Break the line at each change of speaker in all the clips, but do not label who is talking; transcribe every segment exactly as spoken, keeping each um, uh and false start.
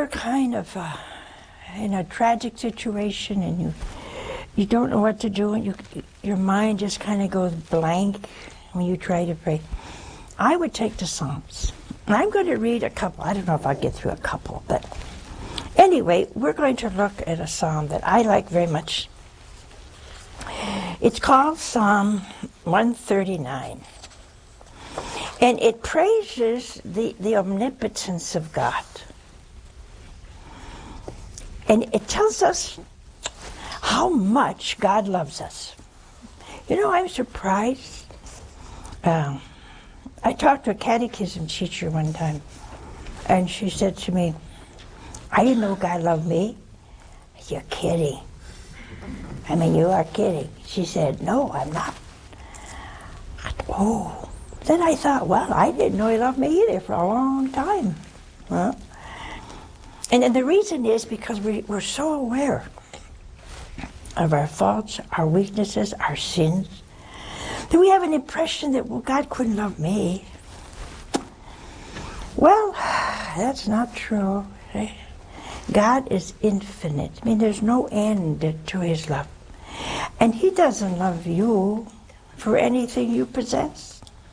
ever kind of uh, in a tragic situation and you you don't know what to do and you your mind just kind of goes blank when you try to pray, I would take the Psalms. And I'm going to read a couple. I don't know if I'll get through a couple, but anyway, we're going to look at a psalm that I like very much. It's called Psalm one thirty-nine. And it praises the, the omnipotence of God. And it tells us how much God loves us. You know, I'm surprised. Um, I talked to a catechism teacher one time, and she said to me, I didn't know God loved me. You're kidding. I mean, you are kidding. She said, no, I'm not. I thought, oh. Then I thought, well, I didn't know he loved me either for a long time. Huh? And, and the reason is because we, we're so aware of our faults, our weaknesses, our sins, that we have an impression that, well, God couldn't love me. Well, that's not true. God is infinite. I mean, there's no end to his love. And he doesn't love you for anything you possess.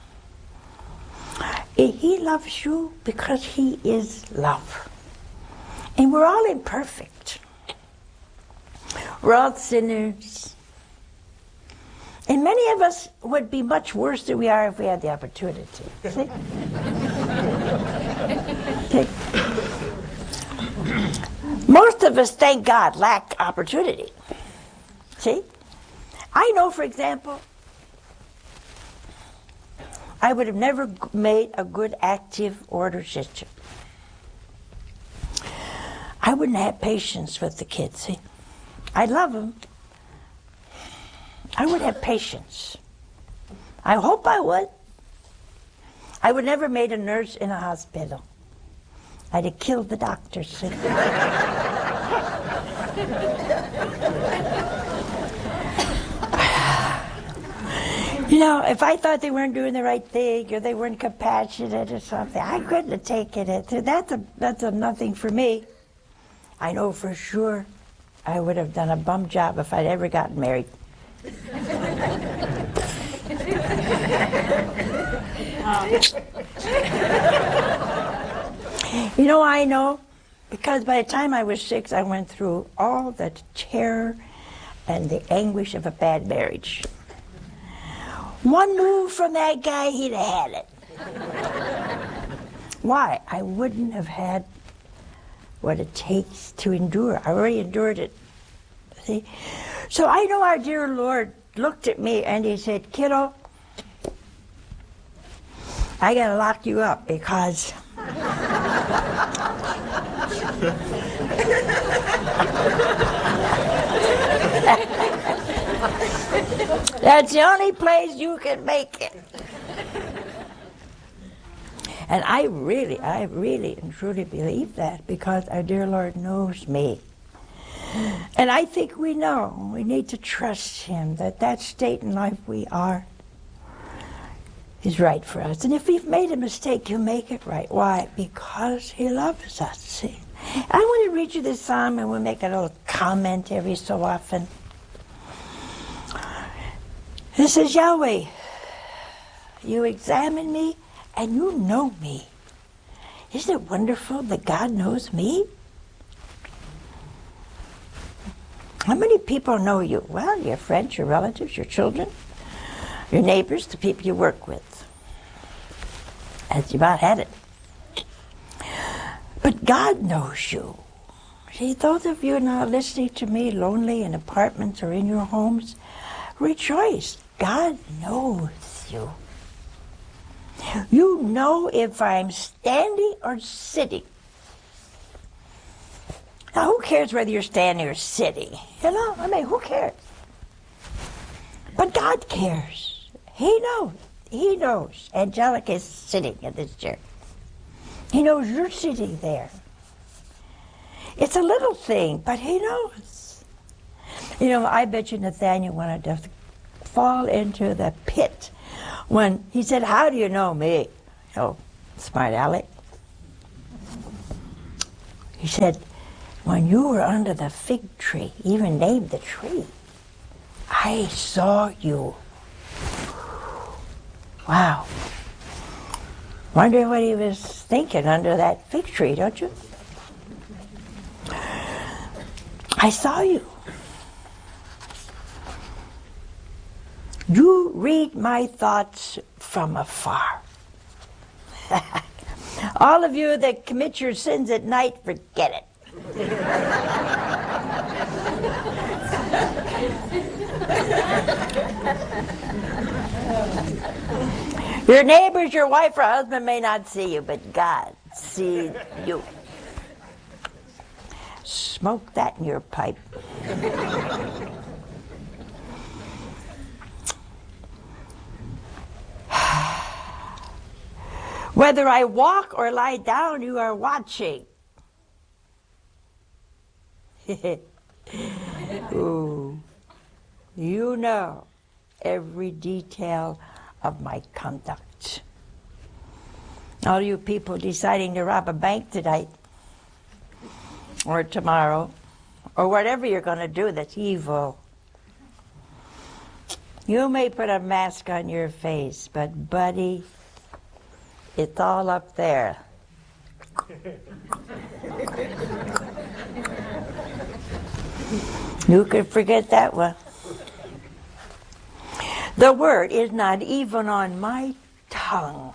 He loves you because he is love. And we're all imperfect. We're all sinners. And many of us would be much worse than we are if we had the opportunity. See? Okay. Most of us, thank God, lack opportunity. See? I know, for example, I would have never made a good active order system. I wouldn't have patience with the kids, see? I love them. I would have patience. I hope I would. I would never made a nurse in a hospital. I'd have killed the doctors, see? You know, if I thought they weren't doing the right thing or they weren't compassionate or something, I couldn't have taken it. That's a, that's a nothing for me. I know for sure I would have done a bum job if I'd ever gotten married. You know, I know, because by the time I was six, I went through all the terror and the anguish of a bad marriage. One move from that guy, he'd have had it. Why? I wouldn't have had what it takes to endure. I already endured it. See? So I know our dear Lord looked at me and he said, kiddo, I gotta lock you up because that's the only place you can make it. And I really, I really and truly believe that because our dear Lord knows me. And I think we know, we need to trust him that that state in life we are is right for us. And if we've made a mistake, he'll make it right. Why? Because he loves us, see. I want to read you this psalm and we'll make a little comment every so often. This is Yahweh. You examine me and you know me. Isn't it wonderful that God knows me? How many people know you? Well, your friends, your relatives, your children, your neighbors, the people you work with. That's about had it. But God knows you. See, those of you now listening to me, lonely in apartments or in your homes, rejoice. God knows you. You know if I'm standing or sitting. Now, who cares whether you're standing or sitting? You know, I mean, who cares? But God cares. He knows. He knows. Angelica is sitting in this chair. He knows you're sitting there. It's a little thing, but he knows. You know, I bet you Nathaniel wanted to fall into the pit when he said, how do you know me? Oh, smart Alec. He said, when you were under the fig tree, even named the tree, I saw you. Wow. Wonder what he was thinking under that fig tree, don't you? I saw you. You read my thoughts from afar. All of you that commit your sins at night, forget it. Your neighbors, your wife or husband may not see you, but God sees you. Smoke that in your pipe. Whether I walk or lie down, you are watching. Ooh. You know every detail of my conduct. All you people deciding to rob a bank tonight, or tomorrow, or whatever you're going to do that's evil. You may put a mask on your face, but buddy, it's all up there. You could forget that one. The word is not even on my tongue.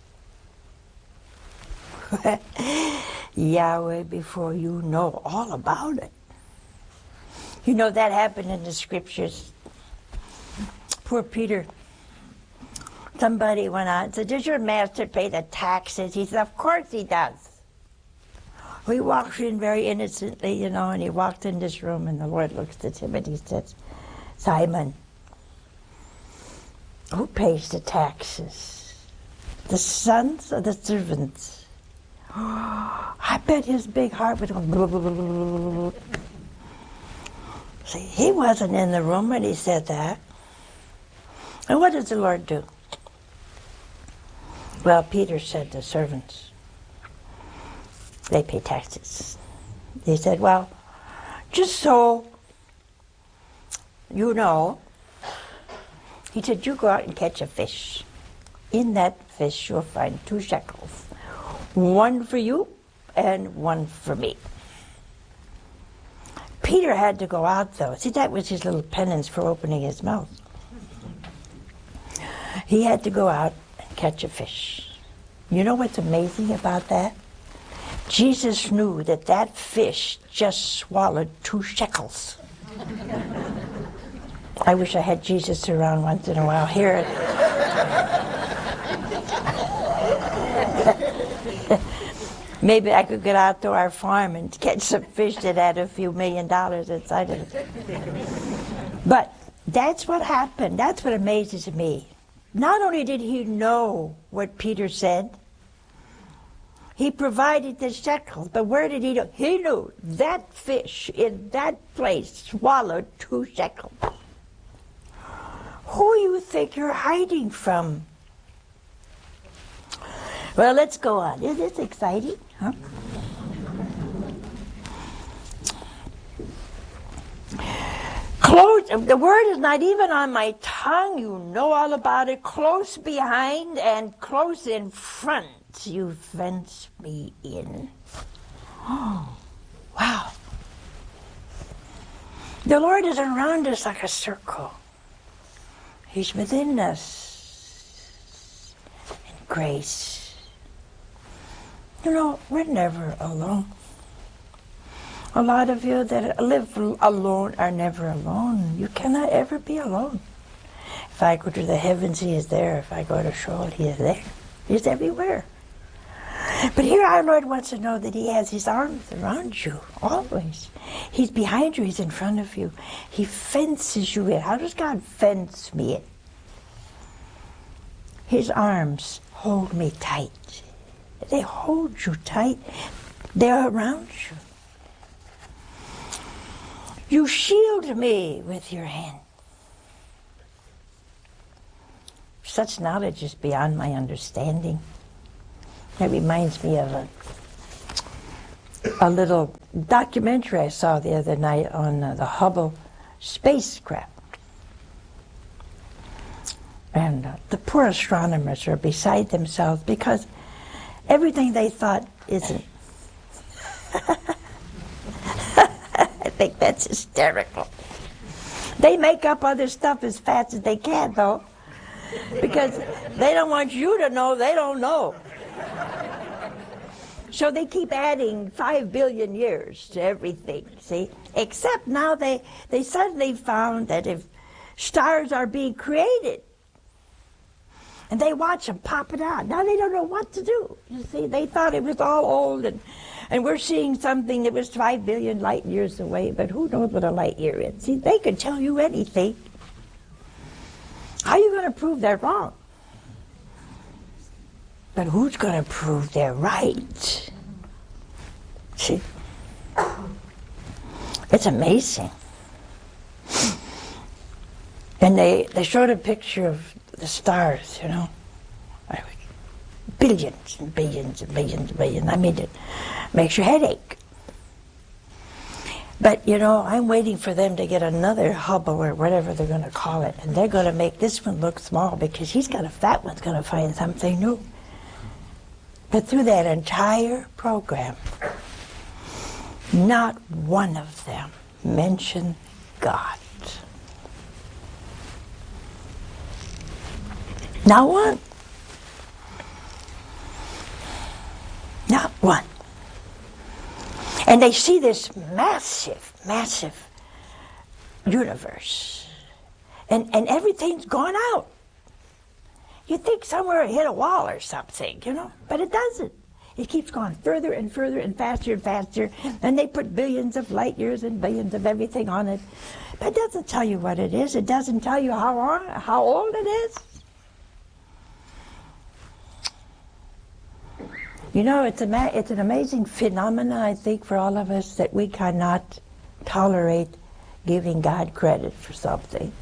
Yahweh, before you know all about it. You know that happened in the scriptures. Poor Peter. Somebody went out and said, does your master pay the taxes? He said, of course he does. He walks in very innocently, you know, and he walked in this room, and the Lord looks at him and he says, Simon, who pays the taxes? The sons or the servants? I bet his big heart was going blah, blah, blah, blah, blah. See, he wasn't in the room when he said that. And what does the Lord do? Well, Peter said the servants, they pay taxes. He said, well, just so you know, he said, you go out and catch a fish. In that fish you'll find two shekels. One for you and one for me. Peter had to go out though. See, that was his little penance for opening his mouth. He had to go out and catch a fish. You know what's amazing about that? Jesus knew that that fish just swallowed two shekels. I wish I had Jesus around once in a while. Here. Maybe I could get out to our farm and catch some fish that had a few million dollars inside of it. But that's what happened. That's what amazes me. Not only did he know what Peter said, he provided the shekels, but where did he know? He knew that fish in that place swallowed two shekels. Who you think you're hiding from? Well, let's go on. Isn't this exciting? Huh? Close, the word is not even on my tongue. You know all about it. Close behind and close in front, you fence me in. Oh, wow. The Lord is around us like a circle. He's within us in grace. You know, we're never alone. A lot of you that live alone are never alone. You cannot ever be alone. If I go to the heavens, he is there. If I go to Sheol, he is there. He's everywhere. But here our Lord wants to know that he has his arms around you, always. He's behind you, he's in front of you. He fences you in. How does God fence me in? His arms hold me tight. They hold you tight. They're around you. You shield me with your hand. Such knowledge is beyond my understanding. That reminds me of a, a little documentary I saw the other night on uh, the Hubble spacecraft. And uh, the poor astronomers are beside themselves because everything they thought isn't. I think that's hysterical. They make up other stuff as fast as they can, though, because they don't want you to know they don't know. So they keep adding five billion years to everything, see? Except now they, they suddenly found that if stars are being created, and they watch them popping out, now they don't know what to do. You see, they thought it was all old, and, and we're seeing something that was five billion light years away, but who knows what a light year is? See, they could tell you anything. How are you going to prove they're wrong? But who's going to prove they're right? See? It's amazing. And they, they showed a picture of the stars, you know. Billions and billions and billions and billions. I mean, it makes your head ache. But, you know, I'm waiting for them to get another Hubble or whatever they're going to call it. And they're going to make this one look small because he's got a fat one's going to find something new. But through that entire program, not one of them mentioned God. Not one. Not one. And they see this massive, massive universe. And, and everything's gone out. You'd think somewhere it hit a wall or something, you know, but it doesn't. It keeps going further and further and faster and faster, and they put billions of light years and billions of everything on it. But it doesn't tell you what it is. It doesn't tell you how long, how old it is. You know, it's, a, it's an amazing phenomenon, I think, for all of us that we cannot tolerate giving God credit for something.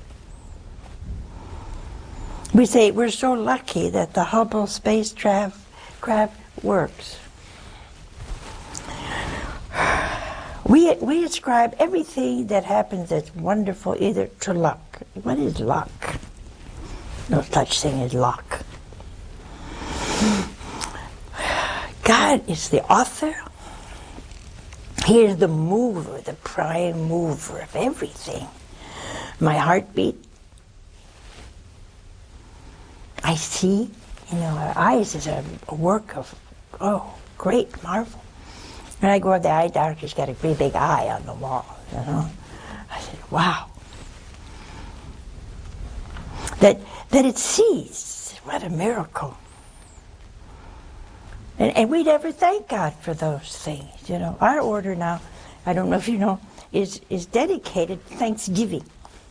We say we're so lucky that the Hubble spacecraft craft works. We, we ascribe everything that happens that's wonderful either to luck. What is luck? No such thing as luck. God is the author. He is the mover, the prime mover of everything. My heartbeat, I see, you know, our eyes is a, a work of, oh, great marvel. When I go to the eye doctor, he's got a pretty big eye on the wall, you know. I said, wow. That, that it sees, what a miracle. And, and we never thank God for those things, you know. Our order now, I don't know if you know, is, is dedicated to Thanksgiving.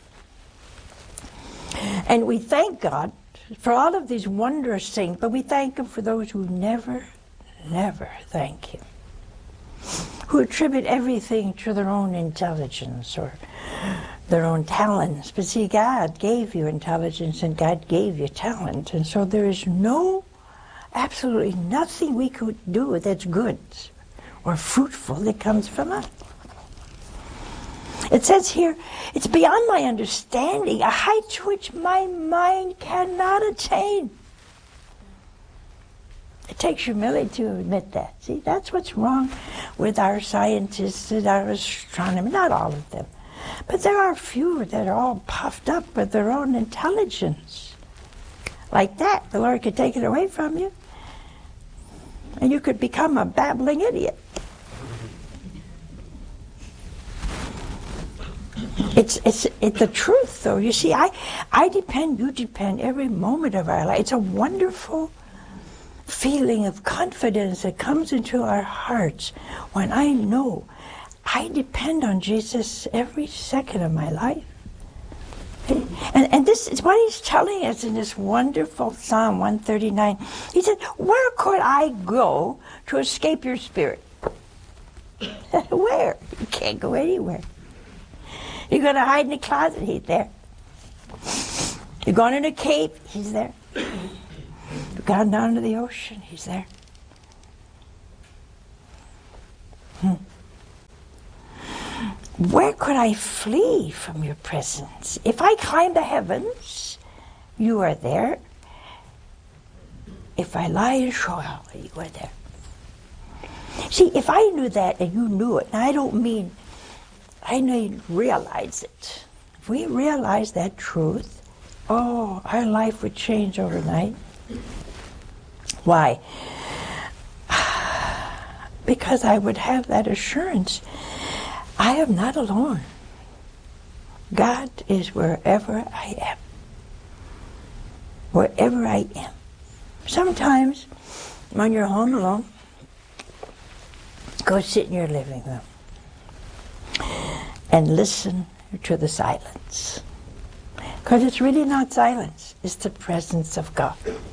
And we thank God for all of these wondrous things, but we thank Him for those who never, never thank Him. Who attribute everything to their own intelligence or their own talents. But see, God gave you intelligence and God gave you talent. And so there is no, absolutely nothing we could do that's good or fruitful that comes from us. It says here, it's beyond my understanding, a height to which my mind cannot attain. It takes humility to admit that. See, that's what's wrong with our scientists and our astronomers. Not all of them. But there are a few that are all puffed up with their own intelligence. Like that, the Lord could take it away from you. And you could become a babbling idiot. It's, it's, it's the truth, though. You see, I, I depend, you depend every moment of our life. It's a wonderful feeling of confidence that comes into our hearts when I know I depend on Jesus every second of my life. And, and this is what he's telling us in this wonderful Psalm one thirty-nine. He said, where could I go to escape your spirit? Where? You can't go anywhere. You're going to hide in the closet, he's there. You're going in a cave, he's there. You've gone down to the ocean, he's there. Hmm. Where could I flee from your presence? If I climb the heavens, you are there. If I lie in Sheol, you are there. See, if I knew that and you knew it, and I don't mean, I mean realize it. If we realize that truth, oh, our life would change overnight. Why? Because I would have that assurance. I am not alone. God is wherever I am. Wherever I am. Sometimes, when you're home alone, go sit in your living room and listen to the silence. Because it's really not silence, it's the presence of God.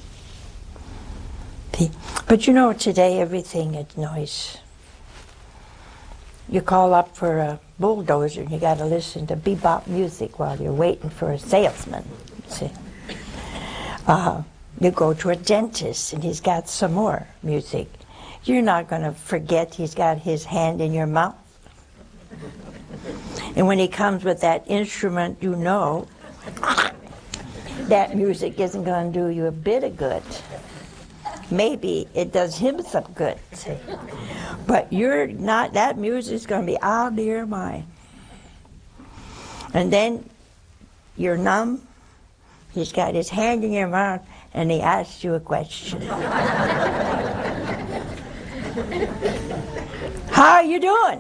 But you know, today everything is noise. You call up for a bulldozer and you got to listen to bebop music while you're waiting for a salesman. See? Uh, you go to a dentist and he's got some more music. You're not going to forget he's got his hand in your mouth. And when he comes with that instrument, you know that music isn't going to do you a bit of good. Maybe it does him some good, see? But you're not, that music's going to be out of your mind. And then you're numb, he's got his hand in your mouth, and he asks you a question. How are you doing?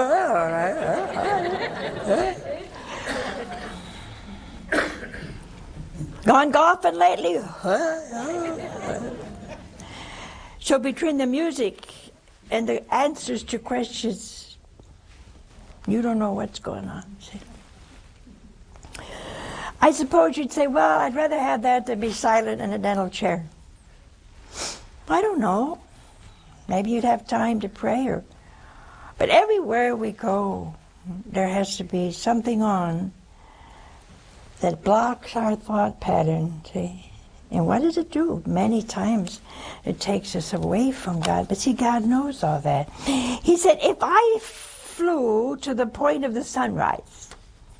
Gone golfing lately? So between the music and the answers to questions, you don't know what's going on. See? I suppose you'd say, well, I'd rather have that than be silent in a dental chair. I don't know. Maybe you'd have time to pray. Or, but everywhere we go, there has to be something on that blocks our thought pattern. See? And what does it do? Many times it takes us away from God. But see, God knows all that. He said, if I flew to the point of the sunrise,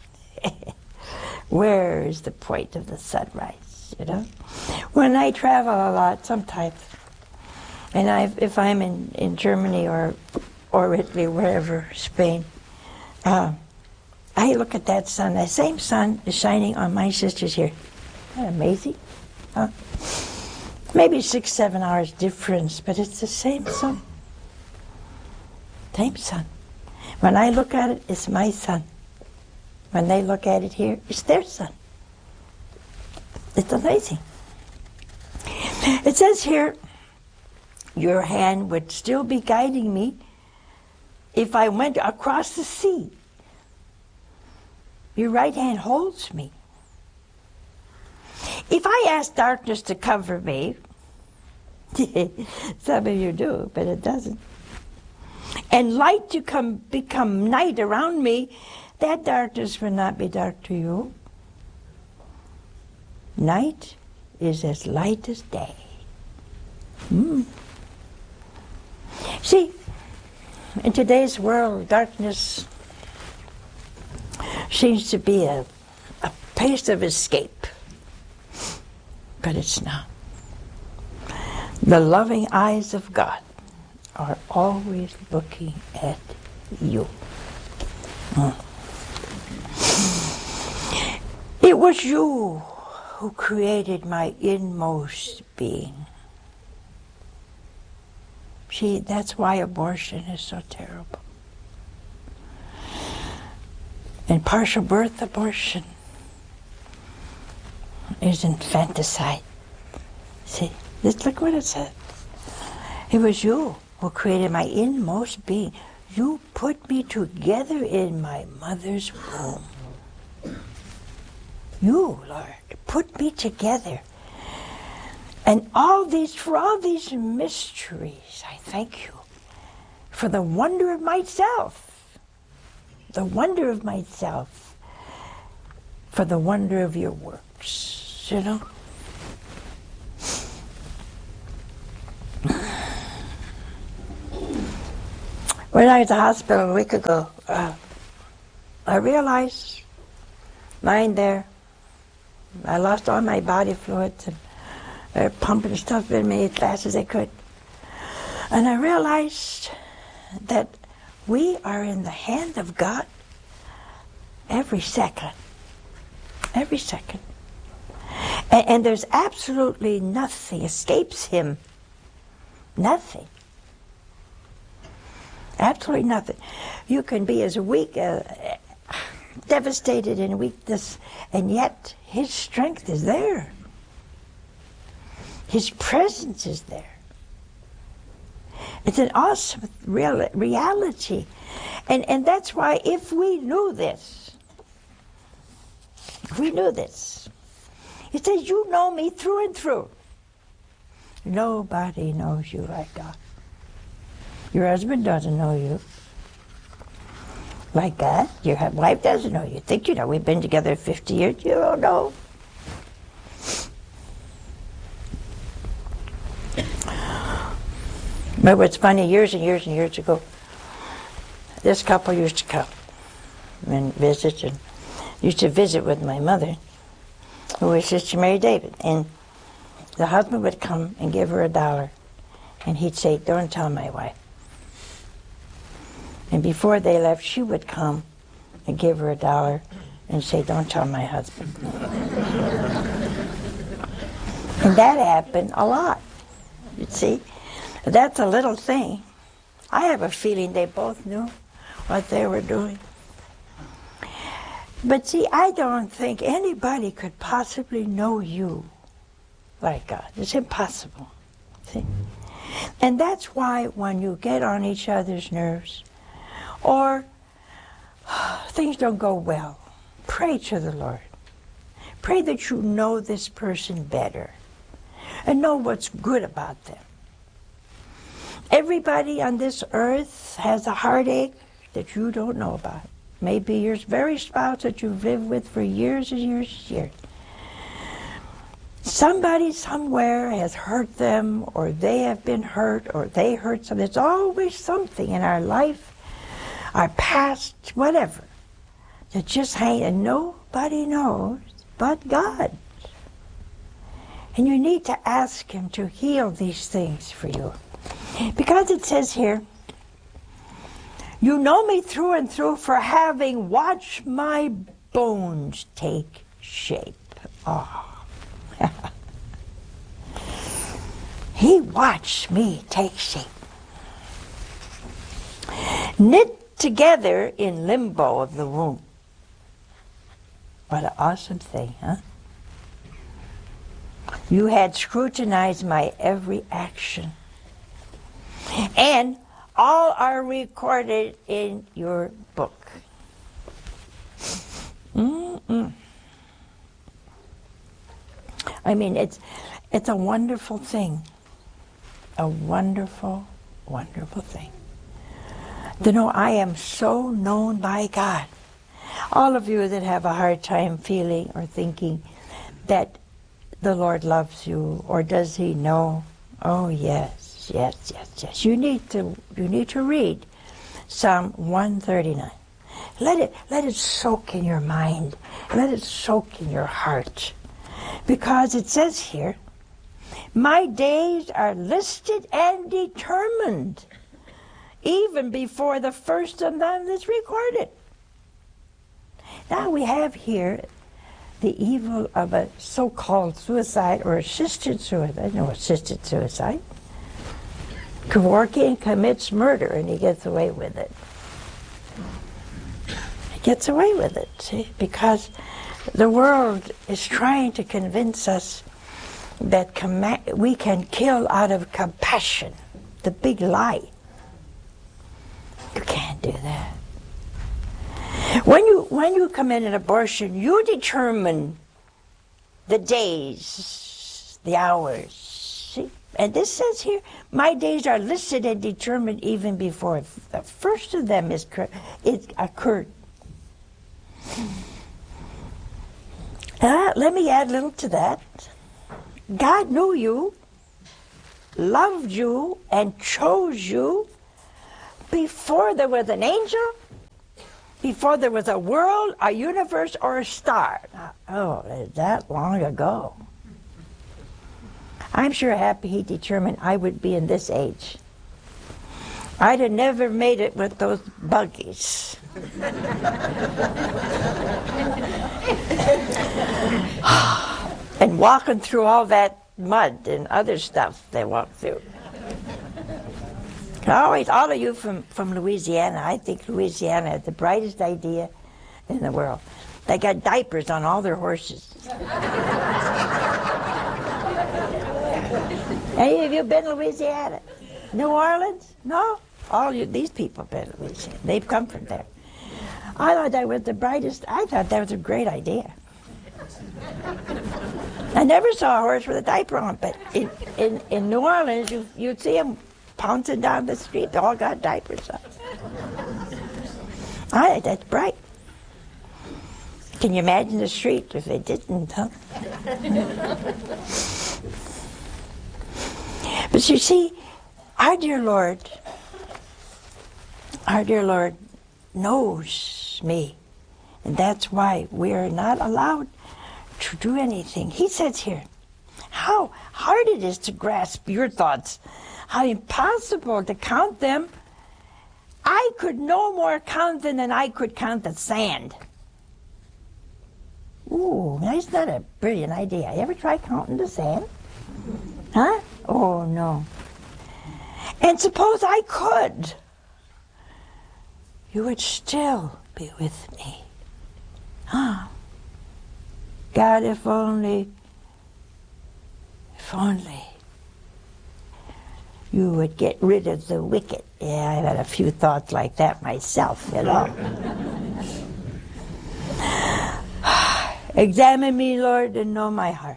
where is the point of the sunrise, you know? When I travel a lot, sometimes, and I, if I'm in, in Germany or, or Italy, wherever, Spain, uh, I look at that sun. That same sun is shining on my sisters here. Isn't that amazing? Huh? Maybe six, seven hours difference, but it's the same sun. Same sun. When I look at it, it's my sun. When they look at it here, it's their sun. It's amazing. It says here, your hand would still be guiding me if I went across the sea. Your right hand holds me. If I ask darkness to cover me, some of you do, but it doesn't, and light to come become night around me, that darkness will not be dark to you. Night is as light as day. Mm. See, in today's world, darkness seems to be a, a place of escape. But it's not. The loving eyes of God are always looking at you. Mm. It was you who created my inmost being. See, that's why abortion is so terrible. And partial birth abortion is infanticide. See, just look what it said. It was you who created my inmost being. You put me together in my mother's womb. You, Lord, put me together. And all these, for all these mysteries, I thank you for the wonder of myself. The wonder of myself. For the wonder of your works, you know? When I was at the hospital a week ago, uh, I realized lying there, I lost all my body fluids and they're pumping stuff in me as fast as they could. And I realized that we are in the hand of God every second. Every second. And, and there's absolutely nothing escapes him. Nothing. Absolutely nothing. You can be as weak, uh, devastated in weakness, and yet his strength is there. His presence is there. It's an awesome real reality. And, and that's why if we knew this, if we knew this, he says, you know me through and through. Nobody knows you like God. Your husband doesn't know you like that. Your wife doesn't know you. You think you know. We've been together fifty years. You don't know. But what's funny, years and years and years ago, this couple used to come and visit, and used to visit with my mother, who was Sister Mary David. And the husband would come and give her a dollar, and he'd say, don't tell my wife. And before they left, she would come and give her a dollar and say, don't tell my husband. And that happened a lot, you see. That's a little thing. I have a feeling they both knew what they were doing. But see, I don't think anybody could possibly know you like God. It's impossible. See? And that's why when you get on each other's nerves, or things don't go well, pray to the Lord. Pray that you know this person better and know what's good about them. Everybody on this earth has a heartache that you don't know about. Maybe your very spouse that you've lived with for years and years and years. Somebody somewhere has hurt them, or they have been hurt, or they hurt something. There's always something in our life, our past, whatever, that just hang, and nobody knows but God. And you need to ask him to heal these things for you. Because it says here, you know me through and through for having watched my bones take shape. Oh. He watched me take shape. Knit together in limbo of the womb. What an awesome thing, huh? You had scrutinized my every action. And all are recorded in your book. Mm-mm. I mean, it's it's a wonderful thing. A wonderful, wonderful thing. To know I am so known by God. All of you that have a hard time feeling or thinking that the Lord loves you, or does he know? Oh yes, yes, yes, yes. You need to you need to read Psalm one thirty-nine. Let it let it soak in your mind. Let it soak in your heart. Because it says here, my days are listed and determined, even before the first of them is recorded. Now we have here the evil of a so-called suicide or assisted suicide. No, assisted suicide. Kevorkian commits murder and he gets away with it. He gets away with it, see, because the world is trying to convince us that com- we can kill out of compassion. The big lie. You can't do that. When you when you commit an abortion, you determine the days, the hours. See? And this says here, my days are listed and determined even before the first of them is it occurred. Uh, let me add a little to that. God knew you, loved you, and chose you before there was an angel, before there was a world, a universe, or a star. Oh, that long ago. I'm sure happy he determined I would be in this age. I'd have never made it with those buggies. And walking through all that mud and other stuff they walk through. Always, all of you from, from Louisiana, I think Louisiana has the brightest idea in the world. They got diapers on all their horses. Any of you been to Louisiana? New Orleans? No? All you, these people have been to Louisiana. They've come from there. I thought that was the brightest, I thought that was a great idea. I never saw a horse with a diaper on, but in, in, in New Orleans, you, you'd see them pouncing down the street. They all got diapers on. I think that's bright. Can you imagine the street if they didn't, huh? But you see, our dear Lord, our dear Lord knows me. And that's why we are not allowed to do anything. He says here, how hard it is to grasp your thoughts, how impossible to count them. I could no more count them than I could count the sand. Ooh, that's not a brilliant idea. You ever try counting the sand? Huh? Oh, no. And suppose I could. You would still be with me. Huh? God, if only, if only you would get rid of the wicked. Yeah, I've had a few thoughts like that myself, you know. Examine me, Lord, and know my heart.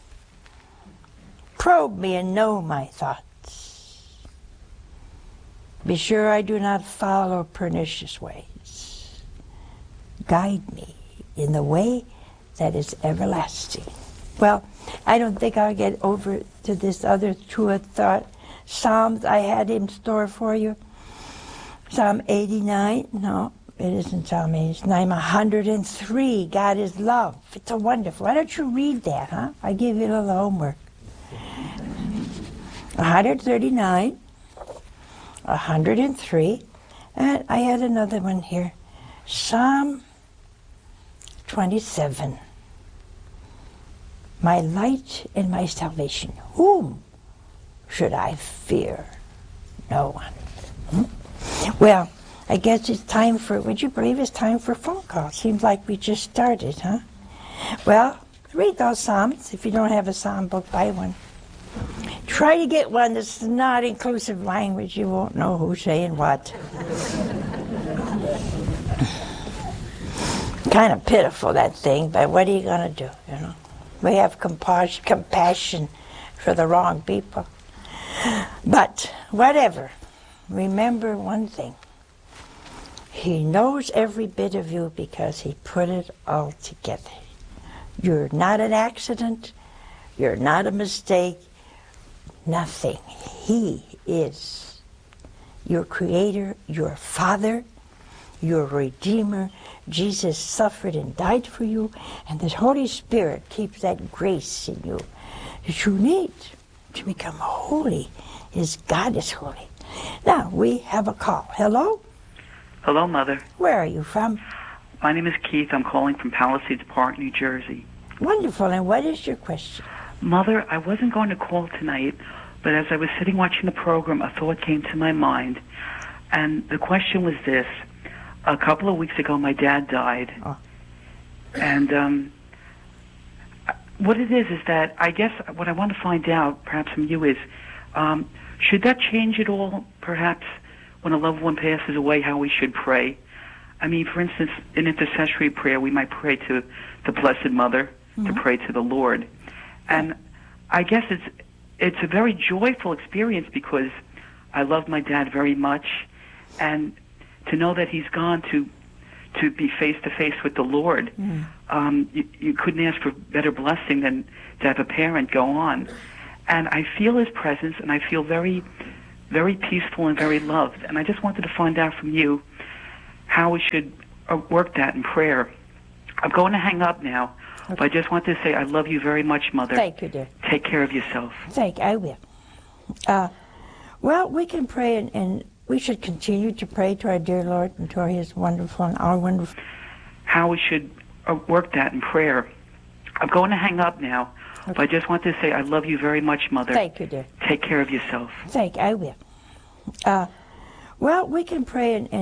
Probe me and know my thoughts. Be sure I do not follow pernicious ways. Guide me in the way that is everlasting. Well, I don't think I'll get over to this other two thought Psalms I had in store for you. Psalm eighty-nine, no, it isn't Psalm eighty-nine, one hundred three, God is love. It's a wonderful. Why don't you read that, huh? I give you a little homework. one hundred thirty-nine, one hundred three, and I had another one here. Psalm twenty-seven. My light and my salvation. Whom should I fear? No one. Hmm? Well, I guess it's time for, would you believe it's time for phone calls? Seems like we just started, huh? Well, read those Psalms. If you don't have a Psalm book, buy one. Try to get one that's not inclusive language. You won't know who's saying what. Kind of pitiful, that thing, but what are you going to do, you know? We have compassion, compassion for the wrong people. But whatever, remember one thing. He knows every bit of you because he put it all together. You're not an accident. You're not a mistake. Nothing. He is your creator, your father, your redeemer. Jesus suffered and died for you, and the Holy Spirit keeps that grace in you that you need to become holy as God is holy. Now, we have a call. Hello?
Hello, Mother.
Where are you from?
My name is Keith. I'm calling from Palisades Park, New Jersey.
Wonderful. And what is your question?
Mother, I wasn't going to call tonight, but as I was sitting watching the program, a thought came to my mind. And the question was this. A couple of weeks ago, my dad died. Oh. And um, what it is is that I guess what I want to find out, perhaps from you, is um, should that change at all, perhaps, when a loved one passes away, how we should pray? I mean, for instance, in intercessory prayer, we might pray to the Blessed Mother, mm-hmm. to pray to the Lord. And I guess it's it's a very joyful experience because I love my dad very much, and to know that he's gone to to be face to face with the Lord, mm. um, you, you couldn't ask for better blessing than to have a parent go on. And I feel his presence, and I feel very very peaceful and very loved. And I just wanted to find out from you how we should uh, work that in prayer. I'm going to hang up now, okay. But I just want to say I love you very much, Mother.
Thank you, dear.
Take care of yourself.
Thank you. I will. Uh, well, we can pray, and, and we should continue to pray to our dear Lord and to His wonderful and our wonderful.
How we should uh, work that in prayer. I'm going to hang up now, okay. But I just want to say I love you very much, Mother.
Thank you, dear.
Take care of yourself.
Thank you. I will. Uh, well, we can pray, and, and